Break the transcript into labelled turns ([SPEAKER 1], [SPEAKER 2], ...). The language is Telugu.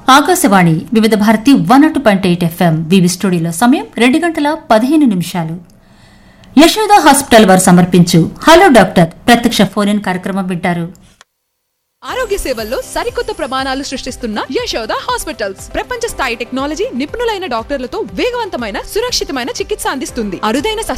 [SPEAKER 1] ఆకాశవాణి వివిధ భారతి 102.8 FM వివి స్టూడియోలో సమయం 2:15. యశోద హాస్పిటల్ వారు సమర్పించు హలో డాక్టర్ ప్రత్యక్ష ఫోన్ ఇన్ కార్యక్రమం వింటారు.
[SPEAKER 2] ఆరోగ్య సేవల్లో సరికొత్త ప్రమాణాలు సృష్టిస్తున్న యశోద హాస్పిటల్స్ ప్రపంచ స్థాయి టెక్నాలజీ, నిపుణులైన డాక్టర్లతో వేగవంతమైన సురక్షితమైన చికిత్స అందిస్తుంది. అరుదైన